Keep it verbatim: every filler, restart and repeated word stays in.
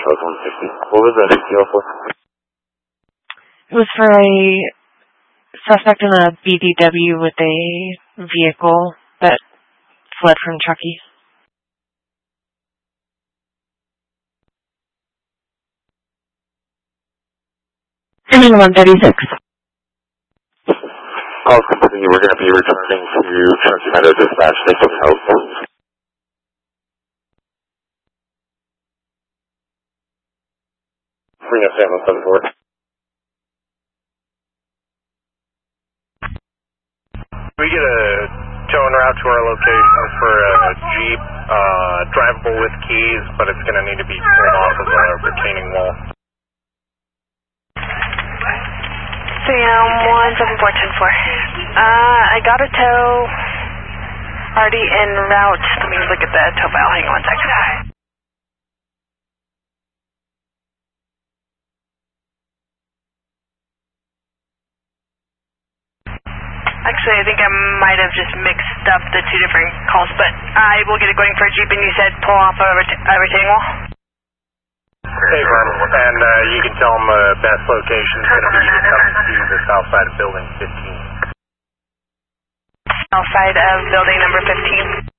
South one fifty. What was that A T O for? It was for a suspect in a B D W with a vehicle that fled from Truckee. one thirty-six. Call continue. We're going to be returning to Truckee Meadow Dispatch. Thanks for the help. Bring up San seven four. We get a towing route to our location for a Jeep, uh, drivable with keys, but it's going to need to be pulled off of a retaining wall. Sam one seven four ten four. Uh, I got a tow already en route. Let me look at the tow file. Hang on one second. Actually, I think I might have just mixed up the two different calls, but I will get it going for a Jeep, and you said pull off a, ret a retaining wall? Hey, Vern, and uh, you can tell them the uh, best location is going to be to come to the south side of building fifteen. South side of building number fifteen.